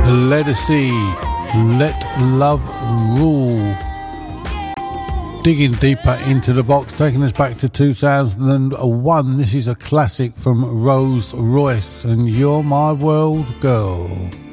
Ledisi, Let Love Rule. Digging deeper into the box, taking us back to 2001. This is a classic from Rose Royce and You're My World Girl.